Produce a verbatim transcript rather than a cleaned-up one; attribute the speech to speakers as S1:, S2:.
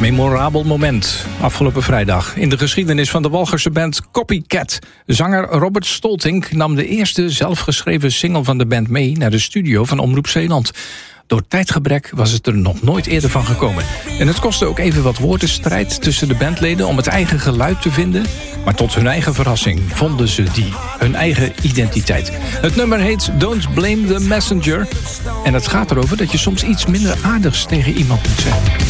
S1: Memorabel moment, afgelopen vrijdag. In de geschiedenis van de Walcherse band Copycat. Zanger Robert Stoltink nam de eerste zelfgeschreven single van de band mee naar de studio van Omroep Zeeland. Door tijdgebrek was het er nog nooit eerder van gekomen. En het kostte ook even wat woordenstrijd tussen de bandleden om het eigen geluid te vinden. Maar tot hun eigen verrassing vonden ze die, hun eigen identiteit. Het nummer heet Don't Blame the Messenger. En het gaat erover dat je soms iets minder aardigs tegen iemand moet zeggen.